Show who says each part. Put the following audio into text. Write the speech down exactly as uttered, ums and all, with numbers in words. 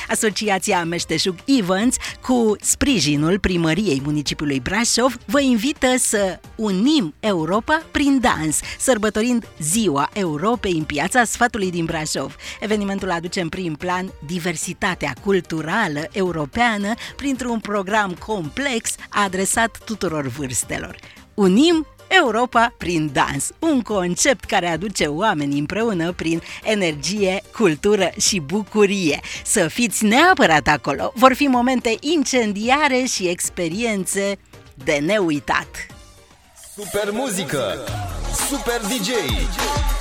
Speaker 1: Asociația Meșteșug Events, cu sprijinul Primăriei Municipiului Brașov, vă invită să unim Europa prin dans, sărbătorind Ziua Europei în Piața Sfatului din Brașov. Evenimentul aduce în prim plan diversitatea culturală europeană printr-un program complex adresat tuturor vârstelor. Unim Europa prin dans, un concept care aduce oamenii împreună prin energie, cultură și bucurie. Să fiți neapărat acolo, vor fi momente incendiare și experiențe de neuitat.
Speaker 2: Super muzică, super D J.